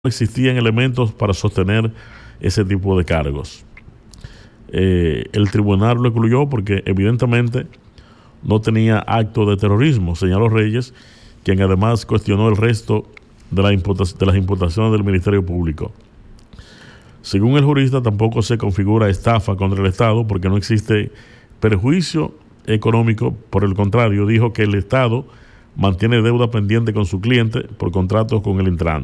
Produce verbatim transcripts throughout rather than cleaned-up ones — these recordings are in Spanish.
existían elementos para sostener ese tipo de cargos. Eh, el tribunal lo excluyó porque evidentemente no tenía acto de terrorismo, señaló Reyes, quien además cuestionó el resto de, la imputa- de las imputaciones del Ministerio Público. Según el jurista, tampoco se configura estafa contra el Estado porque no existe perjuicio económico. Por el contrario, dijo que el Estado mantiene deuda pendiente con su cliente por contratos con el Intran.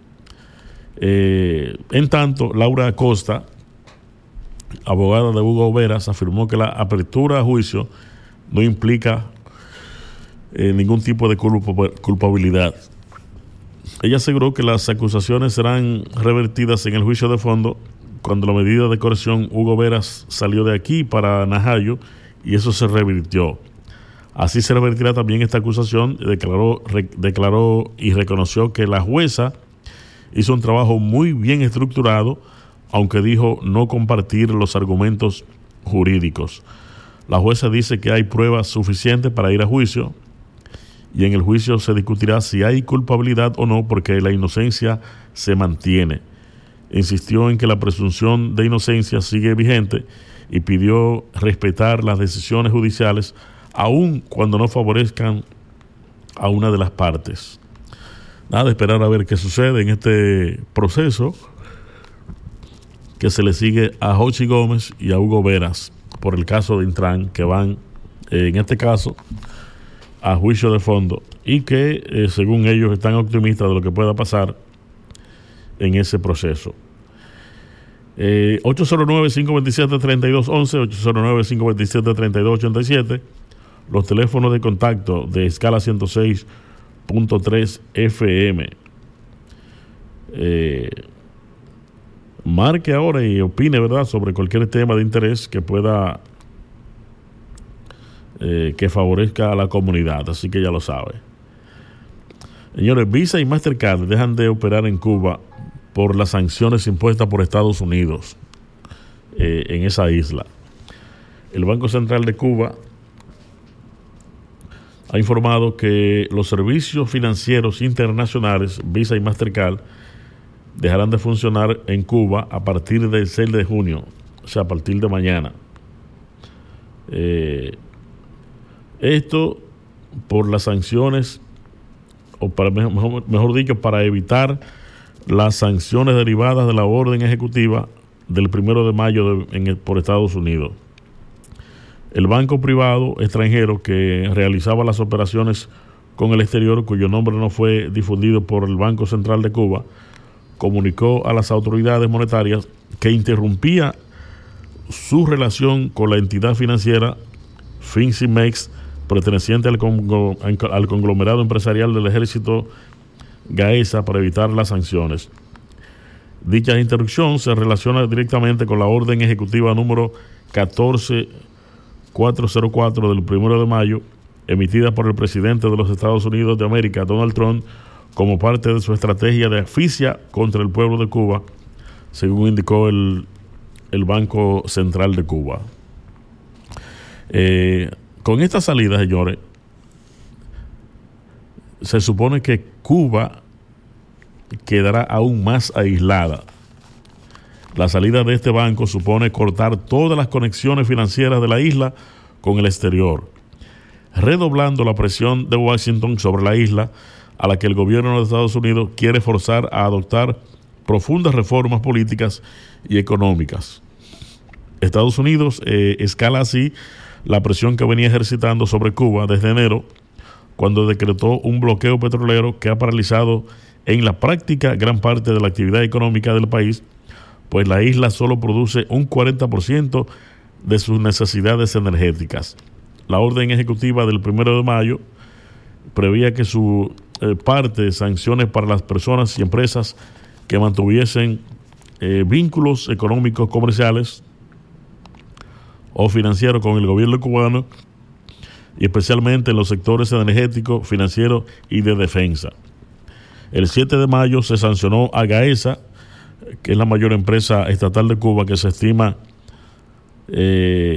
Eh, en tanto, Laura Acosta, abogada de Hugo Veras, afirmó que la apertura a juicio no implica eh, ningún tipo de culpa, culpabilidad. Ella aseguró que las acusaciones serán revertidas en el juicio de fondo cuando la medida de coerción Hugo Veras salió de aquí para Najayo y eso se revirtió. Así se revertirá también esta acusación, declaró, re, declaró y reconoció que la jueza hizo un trabajo muy bien estructurado, aunque dijo no compartir los argumentos jurídicos. La jueza dice que hay pruebas suficientes para ir a juicio y en el juicio se discutirá si hay culpabilidad o no, porque la inocencia se mantiene. Insistió en que la presunción de inocencia sigue vigente y pidió respetar las decisiones judiciales aun cuando no favorezcan a una de las partes. Nada, esperar a ver qué sucede en este proceso que se le sigue a Jochi Gómez y a Hugo Veras por el caso de Intran, que van eh, en este caso a juicio de fondo y que eh, según ellos están optimistas de lo que pueda pasar en ese proceso. eh, ocho cero nueve, cinco dos siete, tres dos uno uno, ocho cero nueve, cinco dos siete, tres dos ocho siete, los teléfonos de contacto de Escala ciento seis punto tres F M. Eh, marque ahora y opine, ¿verdad?, sobre cualquier tema de interés que pueda eh, que favorezca a la comunidad, así que ya lo sabe. Señores, Visa y Mastercard dejan de operar en Cuba por las sanciones impuestas por Estados Unidos eh, en esa isla. El Banco Central de Cuba ha informado que los servicios financieros internacionales Visa y Mastercard dejarán de funcionar en Cuba a partir del seis de junio, o sea, a partir de mañana. Eh, esto por las sanciones, o para mejor, mejor dicho, para evitar las sanciones derivadas de la orden ejecutiva del primero de mayo de, en el, por Estados Unidos. El banco privado extranjero que realizaba las operaciones con el exterior, cuyo nombre no fue difundido por el Banco Central de Cuba, comunicó a las autoridades monetarias que interrumpía su relación con la entidad financiera Fincimex, perteneciente al, conglo- al conglomerado empresarial del ejército Gaesa, para evitar las sanciones. Dicha interrupción se relaciona directamente con la orden ejecutiva número catorce mil cuatrocientos cuatro del primero de mayo, emitida por el presidente de los Estados Unidos de América, Donald Trump, como parte de su estrategia de asfixia contra el pueblo de Cuba, según indicó el, el Banco Central de Cuba. Eh, con esta salida, señores, se supone que Cuba quedará aún más aislada. La salida de este banco supone cortar todas las conexiones financieras de la isla con el exterior, redoblando la presión de Washington sobre la isla, a la que el gobierno de Estados Unidos quiere forzar a adoptar profundas reformas políticas y económicas. Estados Unidos eh, escala así la presión que venía ejercitando sobre Cuba desde enero, cuando decretó un bloqueo petrolero que ha paralizado en la práctica gran parte de la actividad económica del país, pues la isla solo produce un cuarenta por ciento de sus necesidades energéticas. La orden ejecutiva del primero de mayo prevía que su eh, parte de sanciones para las personas y empresas que mantuviesen eh, vínculos económicos, comerciales o financieros con el gobierno cubano, y especialmente en los sectores energético, financiero y de defensa. El siete de mayo se sancionó a Gaesa, que es la mayor empresa estatal de Cuba, que se estima eh,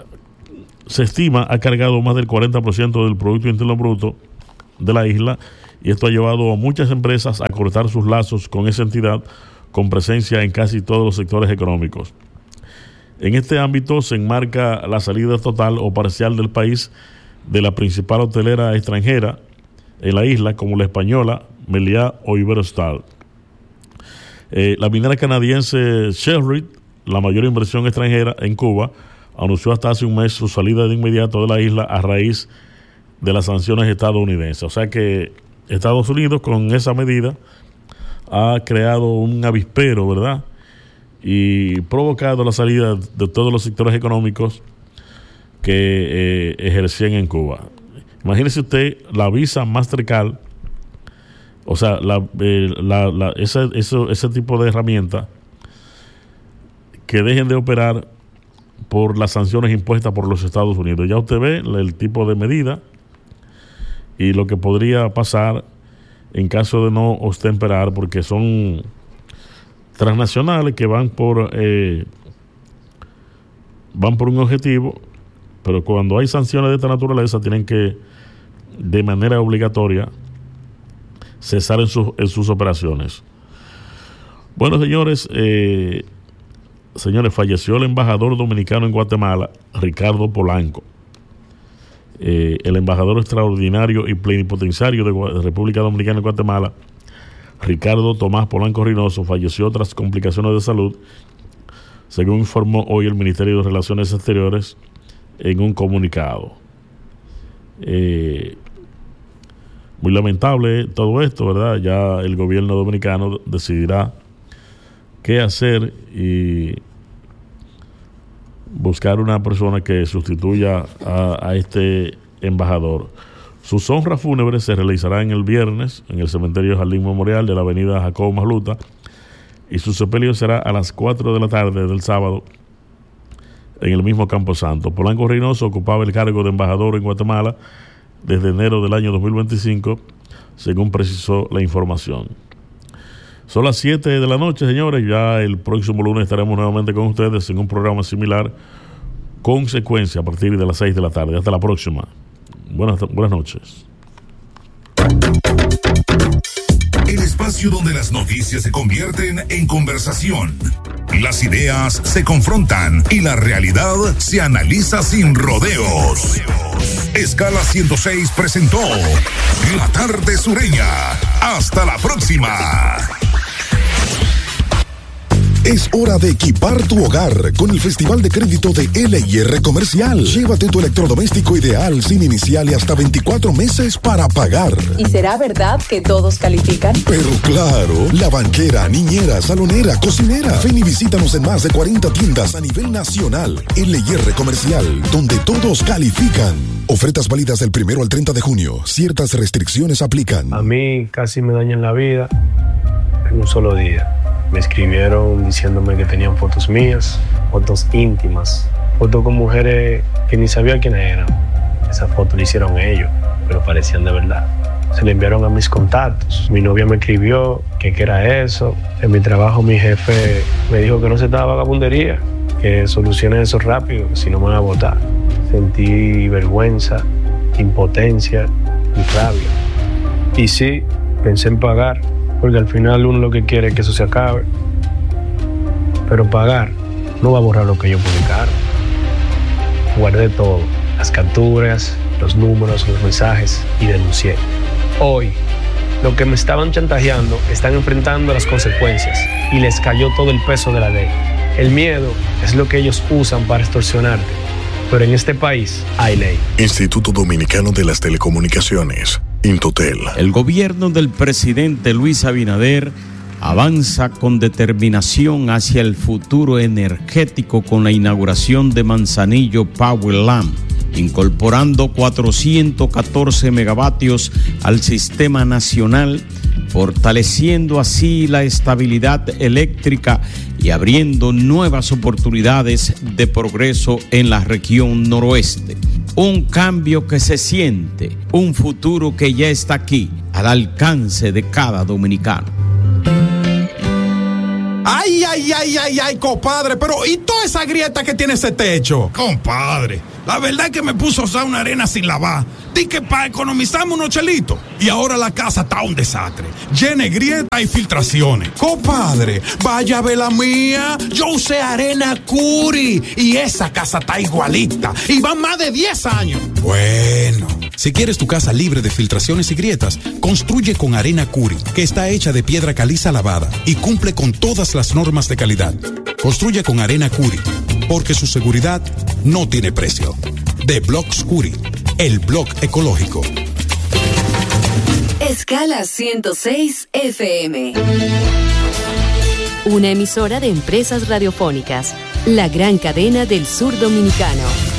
se estima ha cargado más del cuarenta por ciento del Producto Interno Bruto de la isla y esto ha llevado a muchas empresas a cortar sus lazos con esa entidad con presencia en casi todos los sectores económicos. En este ámbito se enmarca la salida total o parcial del país de la principal hotelera extranjera en la isla, como la española, Meliá o Iberostar. Eh, la minera canadiense Sherritt, la mayor inversión extranjera en Cuba, anunció hasta hace un mes su salida de inmediato de la isla a raíz de las sanciones estadounidenses. O sea que Estados Unidos con esa medida ha creado un avispero, ¿verdad?, y provocado la salida de todos los sectores económicos que eh, ejercían en Cuba. Imagínese usted la Visa, Mastercard, o sea, la, eh, la, la, ese, eso, ese tipo de herramientas que dejen de operar por las sanciones impuestas por los Estados Unidos. Ya usted ve el tipo de medida y lo que podría pasar en caso de no obtemperar, porque son transnacionales que van por eh, van por un objetivo, pero cuando hay sanciones de esta naturaleza tienen que de manera obligatoria cesar en, su, en sus operaciones. Bueno, señores, eh, señores, falleció el embajador dominicano en Guatemala, Ricardo Polanco. Eh, el embajador extraordinario y plenipotenciario de, de República Dominicana en Guatemala, Ricardo Tomás Polanco Reynoso, falleció tras complicaciones de salud, según informó hoy el Ministerio de Relaciones Exteriores en un comunicado. Eh, muy lamentable todo esto, ¿verdad? Ya el gobierno dominicano decidirá qué hacer y buscar una persona que sustituya a, a este embajador. Sus honras fúnebres se realizarán el viernes en el cementerio Jardín Memorial de la avenida Jacobo Masluta, y su sepelio será a las cuatro de la tarde del sábado en el mismo Camposanto. Polanco Reynoso ocupaba el cargo de embajador en Guatemala desde enero del año dos mil veinticinco, según precisó la información. Son las siete de la noche, señores. Ya el próximo lunes estaremos nuevamente con ustedes en un programa similar, con secuencia a partir de las seis de la tarde. Hasta la próxima. Buenas, buenas noches. El espacio donde las noticias se convierten en conversación, las ideas se confrontan y la realidad se analiza sin rodeos. Escala ciento seis presentó La Tarde Sureña. Hasta la próxima. Es hora de equipar tu hogar con el Festival de Crédito de L I R Comercial. Llévate tu electrodoméstico ideal sin inicial y hasta veinticuatro meses para pagar. ¿Y será verdad que todos califican? Pero claro, la banquera, niñera, salonera, cocinera. Ven y visítanos en más de cuarenta tiendas a nivel nacional. L I R Comercial, donde todos califican. Ofertas válidas del primero al treinta de junio. Ciertas restricciones aplican. A mí casi me dañan la vida en un solo día. Me escribieron diciéndome que tenían fotos mías, fotos íntimas, fotos con mujeres que ni sabía quiénes eran. Esas fotos le hicieron ellos, pero parecían de verdad. Se le enviaron a mis contactos. Mi novia me escribió que qué era eso. En mi trabajo mi jefe me dijo que no se estaba vagabundería, que solucione eso rápido, si no me van a votar. Sentí vergüenza, impotencia y rabia. Y sí, pensé en pagar, porque al final uno lo que quiere es que eso se acabe. Pero pagar no va a borrar lo que ellos publicaron. Guardé todo, las capturas, los números, los mensajes, y denuncié. Hoy, los que me estaban chantajeando están enfrentando las consecuencias y les cayó todo el peso de la ley. El miedo es lo que ellos usan para extorsionarte, pero en este país hay ley. Instituto Dominicano de las Telecomunicaciones, Intotel. El gobierno del presidente Luis Abinader avanza con determinación hacia el futuro energético con la inauguración de Manzanillo Power Lamp, incorporando cuatrocientos catorce megavatios al sistema nacional, fortaleciendo así la estabilidad eléctrica y abriendo nuevas oportunidades de progreso en la región noroeste. Un cambio que se siente, un futuro que ya está aquí, al alcance de cada dominicano. Ay, ay, ay, ay, ay, compadre, pero ¿y toda esa grieta que tiene ese techo? Compadre, La verdad es que me puso a usar una arena sin lavar. Di que para economizarme unos chelitos. Y ahora la casa está un desastre. Llena de grietas y filtraciones. Compadre, vaya a ver la mía. Yo usé arena Curi y esa casa está igualita. Y van más de diez años. Bueno, si quieres tu casa libre de filtraciones y grietas, construye con arena Curi, que está hecha de piedra caliza lavada y cumple con todas las normas de calidad. Construye con arena Curi, porque su seguridad no tiene precio. De Blocks Curi, el blog ecológico. Escala ciento seis F M. Una emisora de Empresas Radiofónicas, la gran cadena del sur dominicano.